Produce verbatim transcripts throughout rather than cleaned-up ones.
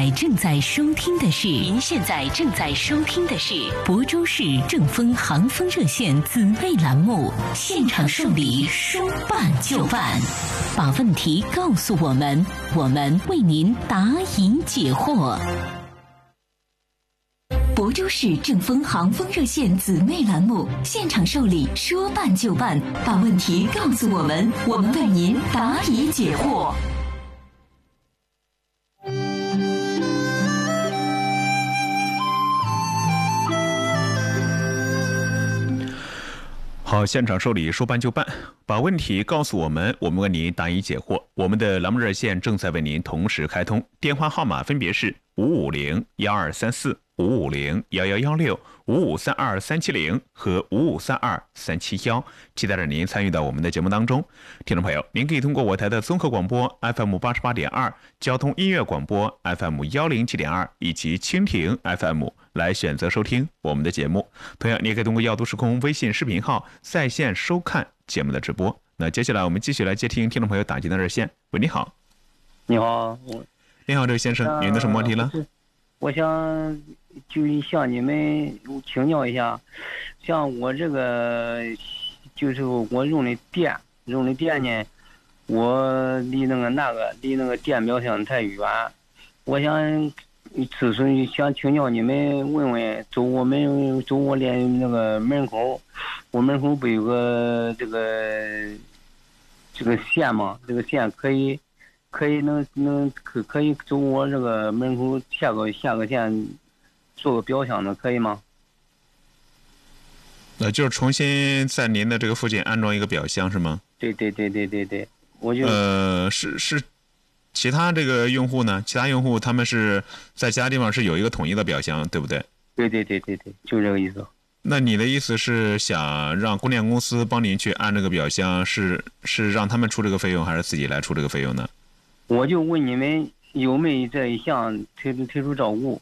在正在收听的是，您现在正在收听的是亳州市正风航风热线姊妹栏目，现场受理，说办就办，把问题告诉我们，我们为您答疑解惑。亳州市正风航风热线姊妹栏目，现场受理，说办就办，把问题告诉我们，我们为您答疑解惑。 好，现场受理，说办就办，把问题告诉我们，我们为您答疑解惑。我们的栏目热线正在为您同时开通，电话号码分别是五五零幺二三四、五五零幺幺幺六、五五三二三七零和五五三二三七幺，期待着您参与到我们的节目当中。听众朋友，您可以通过我台的综合广播 F M 八十八点二、交通音乐广播 F M 幺零七点二以及蜻蜓 F M。来选择收听我们的节目，同样你也可以通过耀都时空微信视频号在线收看节目的直播。那接下来我们继续来接听听众朋友打进的热线。喂，你好。 你好，我你好，这位先生，您的什么问题了？ 我想就向你们请教一下，像我这个就是我用的电，用的电呢，我离那个那个离那个电表线太远，我想。此时想请教你们问问，走我们走我连那个门口，我门口不有个这个这个线吗？这个线可以可以能能可可以走我这个门口下个下个线做个表象的，可以吗？ 呃，就是重新在您的这个附近安装一个表箱是吗？ 对对对对对对，我就呃是是。其他这个用户呢？其他用户他们是在其他地方是有一个统一的表箱，对不对？ 对对对对对，就这个意思。 那你的意思是想让供电公司帮您去安这个表箱，是是让他们出这个费用，还是自己来出这个费用呢？ 我就问你们有没有这一项推出推出照顾？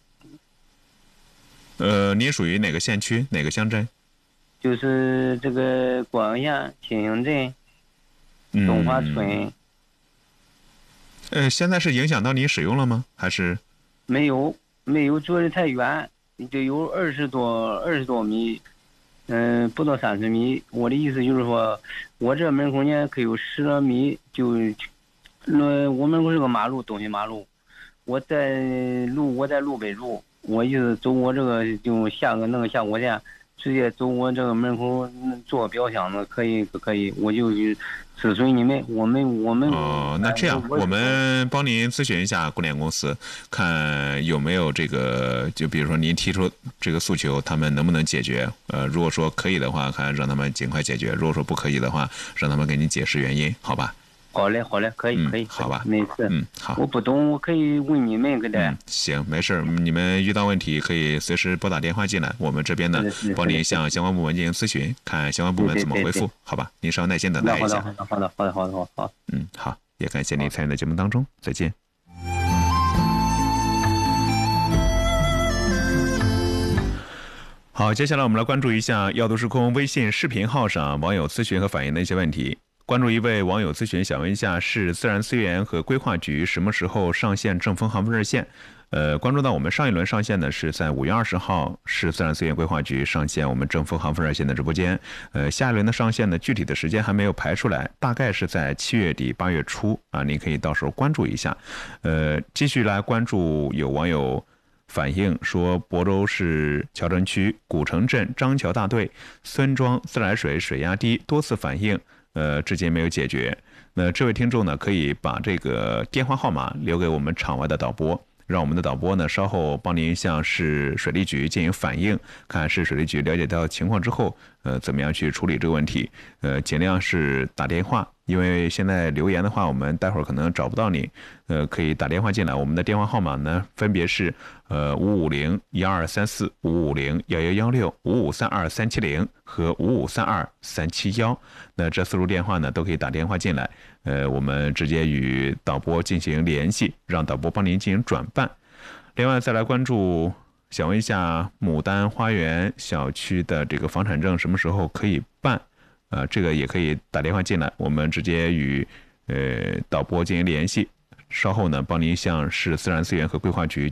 呃，您属于哪个县区、哪个乡镇？ 就是这个广县新兴镇东华村。嗯呃，现在是影响到你使用了吗？还是没有没有，主要是太远，得有二十多二十多米，嗯、呃，不到三十米。我的意思就是说，我这门口呢可有十来米，就，呃，我门口是个马路，东西马路，我在路我在路北住，我意思走我这个就下个那个下火线，直接走我这个门口做表箱子，可以可以，我就咨询你们，我们我们哦，那这样我们帮您咨询一下供电公司，看有没有这个，就比如说您提出这个诉求，他们能不能解决？呃，如果说可以的话，看让他们尽快解决；如果说不可以的话，让他们给您解释原因，好吧？ 好嘞，好嘞，可以，可以， 好吧， 没事。 嗯，好。 我不懂，我可以问你们，给他、 嗯。行，没事，你们遇到问题可以随时拨打电话进来，我们这边呢帮您向相关部门进行咨询，看相关部门怎么回复，好吧？您稍耐心等待一下。 好的，好的，好的，好的，好的，好。 嗯，好，也感谢您参与到节目当中，再见。好，接下来我们来关注一下耀都时空微信视频号上网友咨询和反映的一些问题。关注一位网友咨询，想问一下市自然资源和规划局什么时候上线正风航风热线？呃，关注到我们上一轮上线呢是在五月二十号，市自然资源规划局上线我们正风航风热线的直播间。呃，下一轮的上线呢，具体的时间还没有排出来，大概是在七月底八月初啊，您可以到时候关注一下。呃，继续来关注有网友反映说，亳州市谯城区古城镇张桥大队孙庄自来水水压低，多次反映。呃，至今没有解决。那这位听众呢，可以把这个电话号码留给我们场外的导播，让我们的导播呢稍后帮您向市水利局进行反映，看市水利局了解到情况之后，呃，怎么样去处理这个问题。呃，尽量是打电话，因为现在留言的话，我们待会儿可能找不到你。呃，可以打电话进来，我们的电话号码呢分别是呃五五零幺二三四、五五零幺幺幺六、五五三二三七零和五五三二三七幺。那这四路电话呢都可以打电话进来，呃，我们直接与导播进行联系，让导播帮您进行转办。另外再来关注，想问一下牡丹花园小区的这个房产证什么时候可以办？呃，这个也可以打电话进来，我们直接与呃导播进行联系。稍后呢，帮您向市自然资源和规划局